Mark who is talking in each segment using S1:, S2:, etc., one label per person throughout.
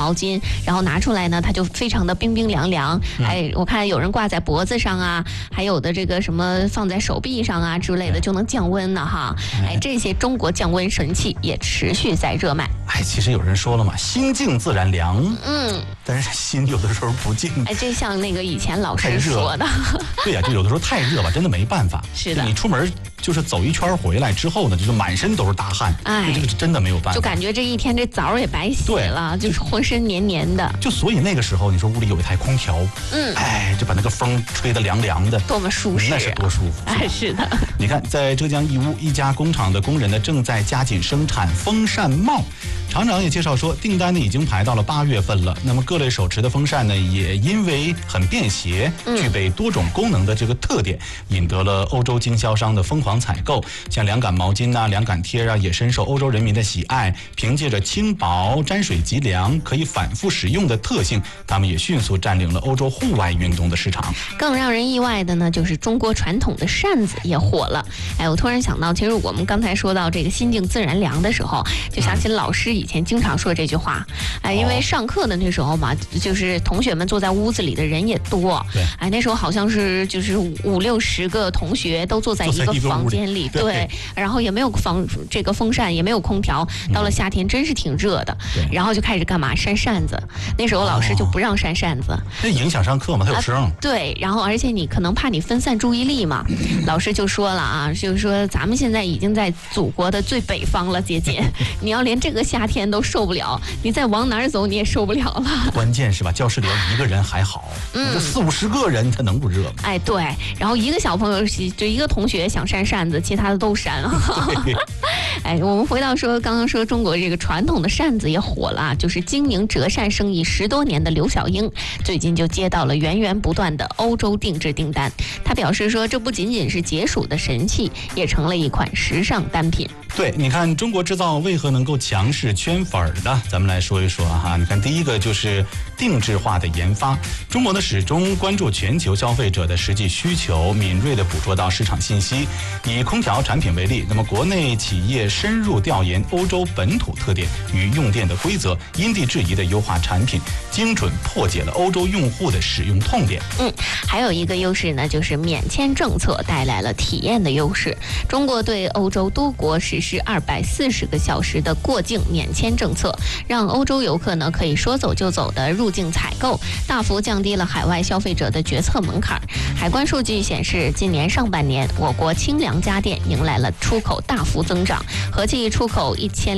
S1: 毛巾，然后拿出来呢，它就非常的冰冰凉凉。我看有人挂在脖子上啊，还有的这个什么放在手臂上啊之类的，就能降温呢哈。这些中国降温神器也持续在热卖。
S2: 其实有人说了嘛，心静自然凉。但是心有的时候不静。
S1: 这像那个以前老师说的。
S2: 对呀，就有的时候太热吧，真的没办法。
S1: 是的，
S2: 你出门就是走一圈回来之后呢，就是满身都是大汗。这个是真的没有办法。
S1: 就感觉这一天这澡也白洗了，就是浑身黏黏的。
S2: 就所以那个时候，你说屋里有一台空调，就把那个风吹得凉凉的，
S1: 多么舒适，
S2: 那是多舒服。
S1: 是的。
S2: 你看，在浙江义乌一家工厂的工人呢，正在加紧生产风扇帽。厂长也介绍说，订单呢已经排到了8月份了。那么各类手持的风扇呢，也因为很便携，具备多种功能的这个特点，引得了欧洲经销商的疯狂采购。像凉感毛巾凉感贴也深受欧洲人民的喜爱。凭借着轻薄、沾水即凉、可以反复使用的特性，他们也迅速占领了欧洲户外运动的市场。
S1: 更让人意外的呢，就是中国传统的扇子也火了。我突然想到，其实我们刚才说到这个心静自然凉的时候，就想起老师以前经常说这句话。因为上课的那时候嘛，就是同学们坐在屋子里的人也多。那时候好像是就是5、60个同学都坐在一个房间里，对，然后也没有这个风扇，也没有空调。到了夏天真是挺热的，然后就开始干嘛？扇扇子。那时候老师就不让扇扇子，
S2: 那影响上课嘛，它有声。
S1: 对，然后而且你可能怕你分散注意力嘛，老师就说了啊，就是说咱们现在已经在祖国的最北方了，姐姐，你要连这个夏天都受不了，你再往哪儿走你也受不了了。
S2: 关键是吧，教室里要一个人还好，这40、50个人他能不热吗？
S1: 对，然后一个小朋友就一个同学想扇扇子，其他的都扇。我们回到刚刚说中国这个传统的扇子也火了，就是经营折扇生意10多年的刘小英，最近就接到了源源不断的欧洲定制订单。他表示说，这不仅仅是解暑的神器，也成了一款时尚单品。
S2: 对，你看中国制造为何能够强势圈粉的？咱们来说一说哈。你看，第一个就是定制化的研发。中国呢始终关注全球消费者的实际需求，敏锐地捕捉到市场信息。以空调产品为例，那么国内企业深入调研欧洲本土特点与用电的规则，因地制宜地优化产品，精准破解了欧洲用户的使用痛点。
S1: 还有一个优势呢，就是免签政策带来了体验的优势。中国对欧洲多国实施240个小时的过境免签政策，让欧洲游客呢可以说走就走的入境采购，大幅降低了海外消费者的决策门槛。海关数据显示，今年上半年我国清凉家电迎来了出口大幅增长，合计出口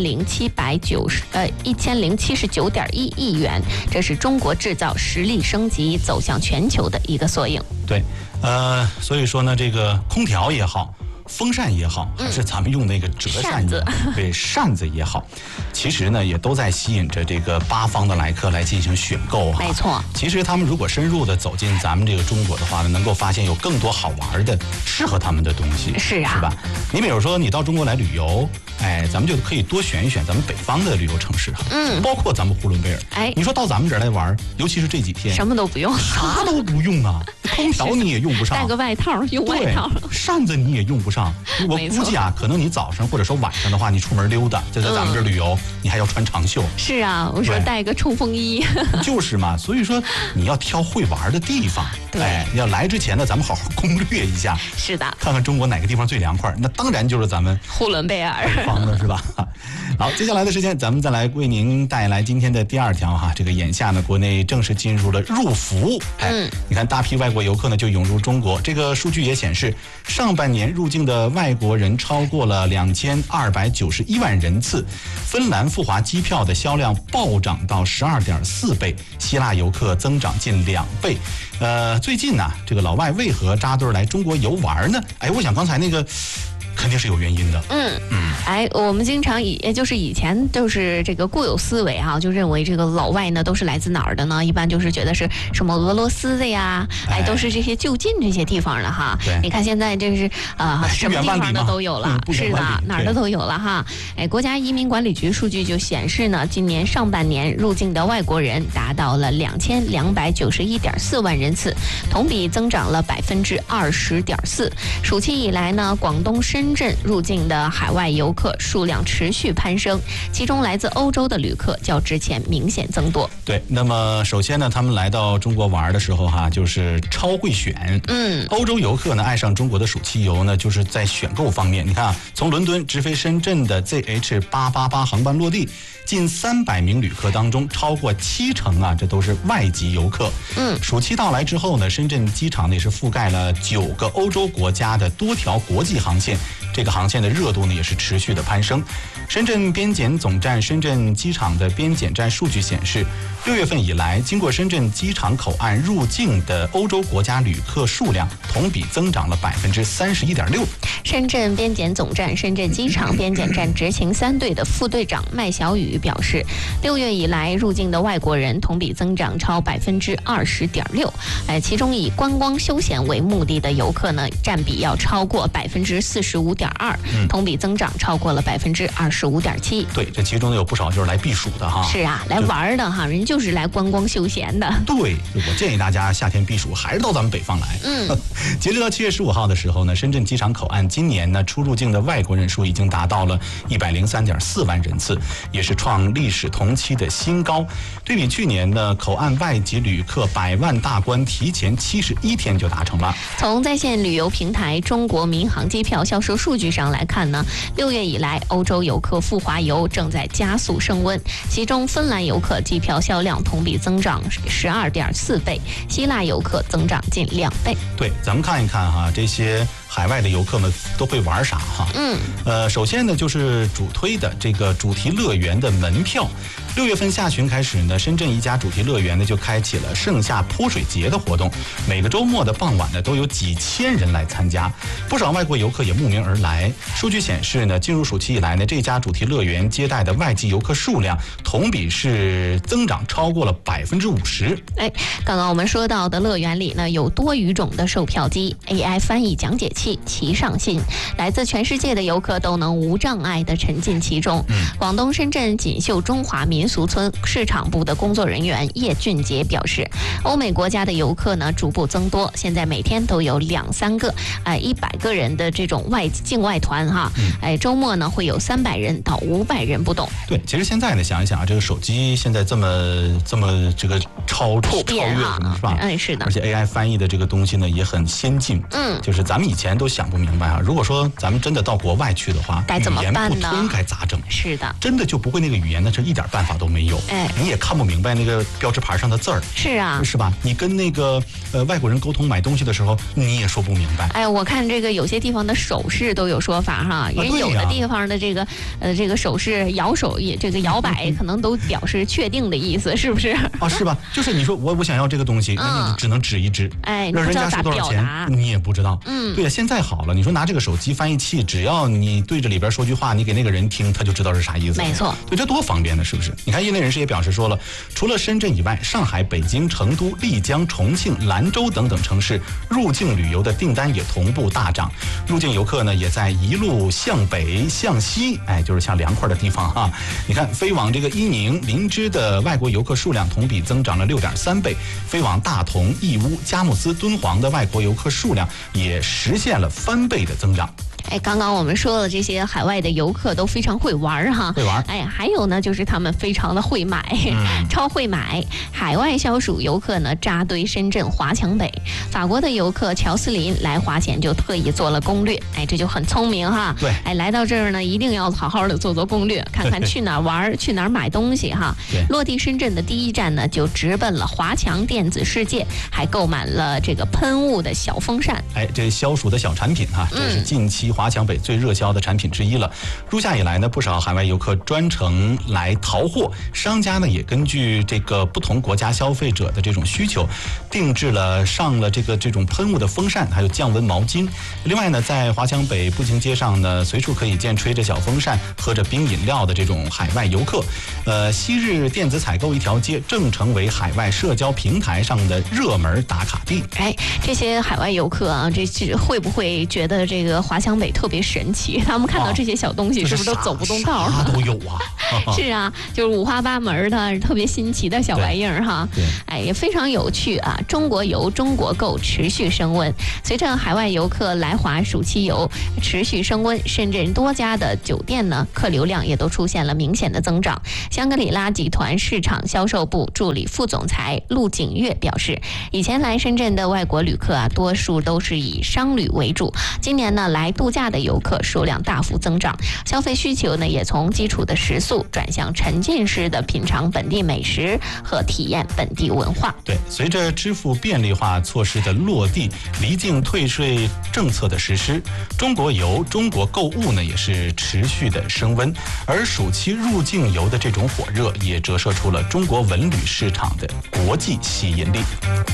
S1: 1079.1亿元，这是中国制造实力升级走向全球的一个缩影。
S2: 对，所以说呢，这个空调也好，风扇也好，还是咱们用那个折扇也好，对，扇子也好，其实呢也都在吸引着这个8方的来客来进行选购哈。
S1: 没错，
S2: 其实他们如果深入的走进咱们这个中国的话呢，能够发现有更多好玩的、适合他们的东西。
S1: 是啊，
S2: 是吧？你比如说你到中国来旅游，咱们就可以多选一选咱们北方的旅游城市哈。包括咱们呼伦贝尔。你说到咱们这儿来玩，尤其是这几天，
S1: 什么都不用，
S2: 啥都不用啊，空调你也用不上，
S1: 带个外套用外套，
S2: 扇子你也用不上。我估计可能你早上或者说晚上的话，你出门溜达，就在咱们这儿旅游，你还要穿长袖。
S1: 是啊，我说带个冲锋衣。
S2: 就是嘛，所以说你要挑会玩的地方。要来之前呢，咱们好好攻略一下。
S1: 是的，
S2: 看看中国哪个地方最凉快，那当然就是咱们
S1: 呼伦贝尔
S2: 方的是吧？好，接下来的时间，咱们再来为您带来今天的第2条哈。这个眼下呢，国内正式进入了入伏。你看大批外国游客呢就涌入中国。这个数据也显示，上半年入境的外国人超过了2291万人次。芬兰赴华机票的销量暴涨到12.4倍，希腊游客增长近2倍。最近呢，这个老外为何扎堆来中国游玩呢？我想刚才那个肯定是有原因的。
S1: 我们经常就是以前就是这个固有思维就认为这个老外呢都是来自哪儿的呢？一般就是觉得是什么俄罗斯的呀，都是这些就近这些地方的哈。你看现在这是什么地方的都有了，是的，哪儿的都有了哈。国家移民管理局数据就显示呢，今年上半年入境的外国人达到了2291.4万人次，同比增长了20.4%。暑期以来呢，广东深深圳入境的海外游客数量持续攀升，其中来自欧洲的旅客较之前明显增多。
S2: 对，那么首先呢，他们来到中国玩的时候就是超会选。欧洲游客呢爱上中国的暑期游呢，就是在选购方面，你看从伦敦直飞深圳的 ZH888 航班落地，近300名旅客当中，超过70%这都是外籍游客。暑期到来之后呢，深圳机场呢也是覆盖了9个欧洲国家的多条国际航线，这个航线的热度呢也是持续的攀升。深圳边检总站深圳机场的边检站数据显示，6月份以来，经过深圳机场口岸入境的欧洲国家旅客数量同比增长了31.6%。
S1: 深圳边检总站深圳机场边检站执勤3队的副队长麦小雨表示，6月以来入境的外国人同比增长超20.6%，其中以观光休闲为目的的游客呢，占比要超过45.2%，同比增长超过了25.7%。
S2: 对，这其中呢有不少就是来避暑的哈。
S1: 是啊，来玩的哈，人就是来观光休闲的。
S2: 对，我建议大家夏天避暑还是到咱们北方来。截止到7月15号的时候呢，深圳机场口岸今年呢出入境的外国人数已经达到了103.4万人次，也是创历史同期的新高。对比去年呢，口岸外籍旅客100万大关提前71天就达成了。
S1: 从在线旅游平台中国民航机票销售数据上来看呢，6月以来欧洲游客赴华游正在加速升温，其中芬兰游客机票销量同比增长12.4倍，希腊游客增长近2倍。
S2: 对，咱们看一看这些海外的游客们都会玩啥首先呢就是主推的这个主题乐园的门票。6月份下旬开始呢，深圳一家主题乐园呢就开启了盛夏泼水节的活动，每个周末的傍晚呢都有几千人来参加，不少外国游客也慕名而来。数据显示呢，进入暑期以来呢，这家主题乐园接待的外籍游客数量同比是增长超过了50%。
S1: 刚刚我们说到的乐园里呢，有多语种的售票机、AI 翻译讲解器齐上新，来自全世界的游客都能无障碍地沉浸其中。广东深圳锦绣中华民俗村市场部的工作人员叶俊杰表示，欧美国家的游客呢逐步增多，现在每天都有2-3个100个人的这种境外团周末呢会有300人到500人不等。
S2: 对，其实现在呢想一想这个手机现在这么这个超越是吧？
S1: 是的。
S2: 而且 AI 翻译的这个东西呢也很先进。就是咱们以前都想不明白如果说咱们真的到国外去的话，
S1: 该怎么办呢？
S2: 语言不通该咋整？
S1: 是的，
S2: 真的就不会那个语言，那是一点办法都没有。你也看不明白那个标志牌上的字儿。
S1: 是啊，
S2: 是吧？你跟那个外国人沟通买东西的时候，你也说不明白。
S1: 我看这个有些地方的手势都有说法人有的地方的这个手势摇手也这个摇摆可能都表示确定的意思，是不是？
S2: 是吧？就是你说我想要这个东西，那你只能指一指，让人家说多少钱，你也不知道。对呀，现在好了，你说拿这个手机翻译器，只要你对着里边说句话，你给那个人听，他就知道是啥意思。
S1: 没错，
S2: 对，这多方便呢，是不是？你看，业内人士也表示说了，除了深圳以外，上海、北京、成都、丽江、重庆、兰州等等城市入境旅游的订单也同步大涨，入境游客呢也在一路向北向西，就是向凉快的地方你看，飞往这个伊宁、林芝的外国游客数量同比增长了6.3倍，飞往大同、义乌、佳木斯、敦煌的外国游客数量也实现了翻倍的增长。
S1: 刚刚我们说了，这些海外的游客都非常会玩
S2: 会玩。
S1: 还有呢，就是他们非常的会买，超会买。海外消暑游客呢扎堆深圳华强北，法国的游客乔斯林来华前就特意做了攻略，这就很聪明
S2: 对，
S1: 来到这儿呢，一定要好好的做攻略，看看去哪儿玩，去哪儿买东西落地深圳的第一站呢，就直奔了华强电子世界，还购买了这个喷雾的小风扇。
S2: 这消暑的小产品这是近期华强北最热销的产品之一了。入夏以来呢，不少海外游客专程来淘货，商家呢也根据这个不同国家消费者的这种需求，定制了上了这种喷雾的风扇，还有降温毛巾。另外呢，在华强北步行街上呢，随处可以见吹着小风扇、喝着冰饮料的这种海外游客。昔日电子采购一条街正成为海外社交平台上的热门打卡地。
S1: 这些海外游客这会不会觉得这个华强北北特别神奇，他们看到这些小东西是不是都走不动道？
S2: 啥都有啊。
S1: 是啊，就是五花八门的，特别新奇的小玩意儿哈。
S2: 对，
S1: 哎，也非常有趣啊！中国游、中国购持续升温，随着海外游客来华暑期游持续升温，深圳多家的酒店呢，客流量也都出现了明显的增长。香格里拉集团市场销售部助理副总裁陆景月表示，以前来深圳的外国旅客啊，多数都是以商旅为主，今年呢，来度假的游客数量大幅增长，消费需求呢，也从基础的食宿转向沉浸式的品尝本地美食和体验本地文化。
S2: 对，随着支付便利化措施的落地，离境退税政策的实施，中国游、中国购物呢也是持续的升温，而暑期入境游的这种火热，也折射出了中国文旅市场的国际吸引力。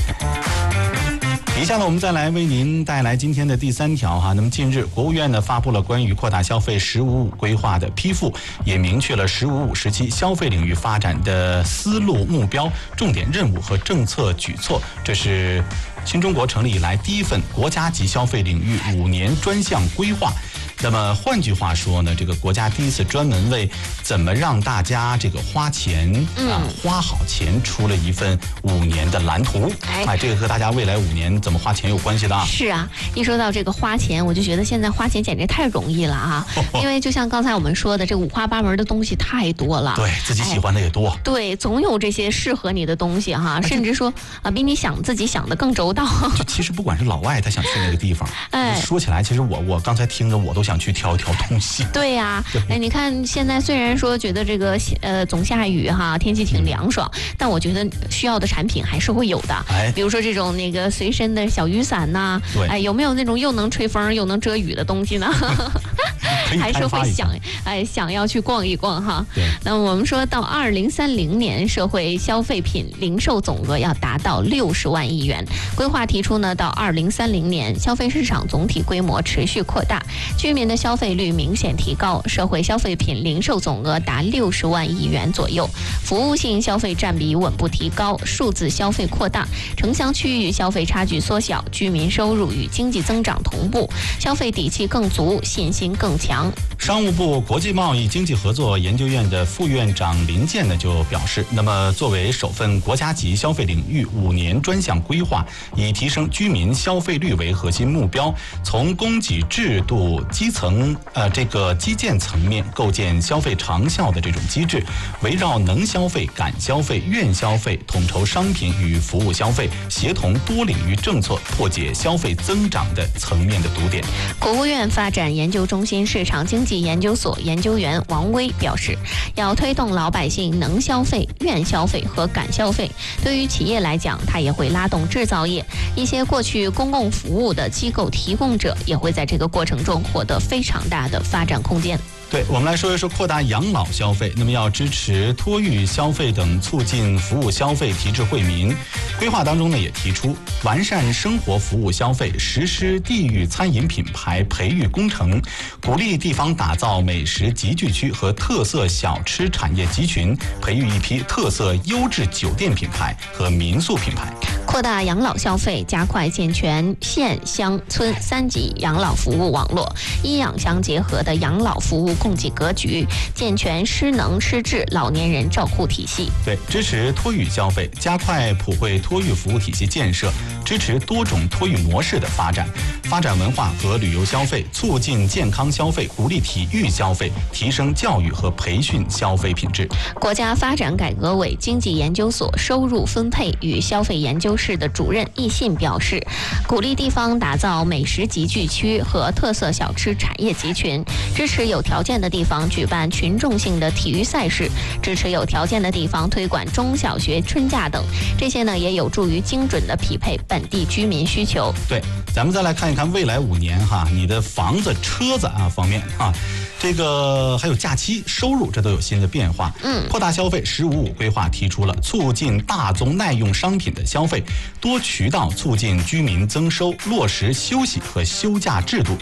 S2: 以下呢，我们再来为您带来今天的第3条哈。那么近日，国务院呢发布了关于扩大消费“15+5”规划的批复，也明确了“15+5”时期消费领域发展的思路、目标、重点任务和政策举措。这是新中国成立以来第一份国家级消费领域5年专项规划。那么换句话说呢，这个国家第一次专门为怎么让大家这个花钱花好钱出了一份5年的蓝图。这个和大家未来5年怎么花钱有关系的啊。
S1: 是啊，一说到这个花钱，我就觉得现在花钱简直太容易了啊！因为就像刚才我们说的，这五花八门的东西太多了，
S2: 对自己喜欢的也多。
S1: 对，总有这些适合你的东西哈，甚至说比你自己想的更周到。
S2: 就其实不管是老外他想去那个地方，说起来，其实我刚才听着我都想去挑一挑东西。
S1: 对呀，你看现在虽然说觉得这个总下雨哈，天气挺凉爽，但我觉得需要的产品还是会有的。比如说这种那个随身的小雨伞呐，有没有那种又能吹风又能遮雨的东西呢？还是会想要去逛一逛哈。那我们说到2030年，社会消费品零售总额要达到60万亿元。规划提出呢，到2030年，消费市场总体规模持续扩大，居民的消费率明显提高，社会消费品零售总额达60万亿元左右，服务性消费占比稳步提高，数字消费扩大，城乡区域消费差距缩小，居民收入与经济增长同步，消费底气更足，信心更强。
S2: 商务部国际贸易经济合作研究院的副院长林健呢就表示，那么作为首份国家级消费领域5年专项规划，以提升居民消费率为核心目标，从供给制度基层这个基建层面构建消费长效的这种机制，围绕能消费、敢消费、愿消费，统筹商品与服务消费，协同多领域政策，破解消费增长的层面的堵点。
S1: 国务院发展研究中心市场经济研究所研究员王威表示，要推动老百姓能消费、愿消费和敢消费。对于企业来讲，它也会拉动制造业，一些过去公共服务的机构提供者也会在这个过程中获得非常大的发展空间。
S2: 对，我们来说一说扩大养老消费。那么要支持托育消费等促进服务消费提质惠民。规划当中呢也提出完善生活服务消费，实施地域餐饮品牌培育工程，鼓励地方打造美食集聚区和特色小吃产业集群，培育一批特色优质酒店品牌和民宿品牌。
S1: 扩大养老消费，加快健全县乡村3级养老服务网络，医养相结合的养老服务供给格局，健全失能失智老年人照护体系。
S2: 对，支持托育消费，加快普惠托育服务体系建设，支持多种托育模式的发展，发展文化和旅游消费，促进健康消费，鼓励体育消费，提升教育和培训消费品质。
S1: 国家发展改革委经济研究所收入分配与消费研究室的主任易信表示，鼓励地方打造美食集聚区和特色小吃产业集群，支持有条件的地方举办群众性的体育赛事，支持有条件的地方推广中小学春假等，这些呢也有助于精准的匹配本地居民需求。
S2: 对，咱们再来看一看未来5年哈，你的房子、车子方面这个还有假期、收入，这都有新的变化。扩大消费“15+5”规划提出了促进大宗耐用商品的消费，多渠道促进居民增收，落实休息和休假制度，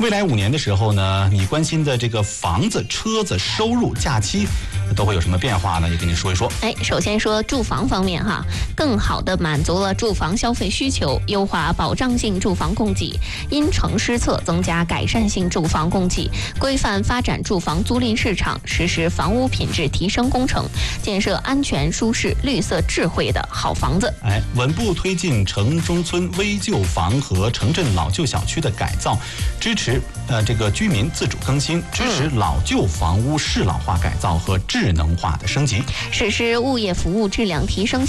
S2: 未来5年的时候呢，你关心的这个房子、车子、收入、假期都会有什么变化呢？也跟你说一说。
S1: 首先说住房方面哈，更好的满足了住房消费需求，优化保障性住房供给，因城施策增加改善性住房供给，规范发展住房租赁市场，实施房屋品质提升工程，建设安全、舒适、绿色、智慧的好房子。
S2: 稳步推进城中村危旧房和城镇老旧小区的改造，支持这个居民自主更新，支持老旧房屋适老化改造和智能化的升级，
S1: 实施物业服务质量提升